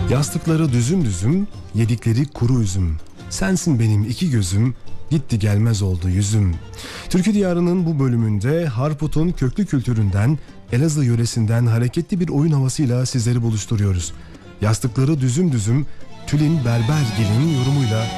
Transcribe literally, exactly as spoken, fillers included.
Yastıkları düzüm düzüm, yedikleri kuru üzüm. Sensin benim iki gözüm, gitti gelmez oldu yüzüm. Türkü Diyarı'nın bu bölümünde Harput'un köklü kültüründen, Elazığ yöresinden hareketli bir oyun havasıyla sizleri buluşturuyoruz. Yastıkları düzüm düzüm, Tülin Berbergil'in yorumuyla